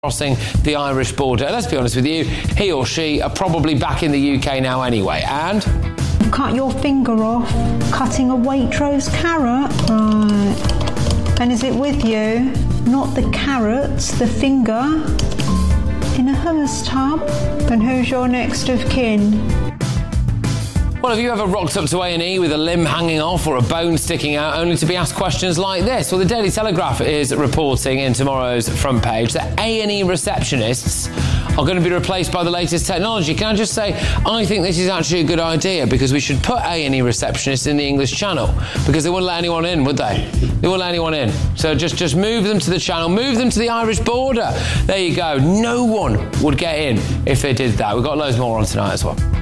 crossing the Irish border. Let's be honest with you, he or she are probably back in the UK now anyway, and... Cut your finger off cutting a Waitrose carrot. Right. And is it with you? Not the carrots, the finger. In a hummus tub. And who's your next of kin? Well, have you ever rocked up to A&E with a limb hanging off or a bone sticking out only to be asked questions like this? Well, the Daily Telegraph is reporting in tomorrow's front page that A&E receptionists are going to be replaced by the latest technology. Can I just say, I think this is actually a good idea because we should put A&E receptionists in the English Channel because they wouldn't let anyone in, would they? They wouldn't let anyone in. So just move them to the Channel, move them to the Irish border. There you go. No one would get in if they did that. We've got loads more on tonight as well.